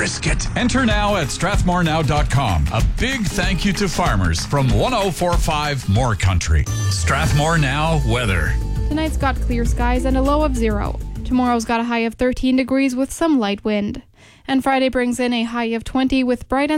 brisket. Enter now at strathmorenow.com. A big thank you to farmers from 1045 More Country. Strathmore Now weather. Tonight's got clear skies and a low of 0. Tomorrow's got a high of 13 degrees with some light wind. And Friday brings in a high of 20 with bright and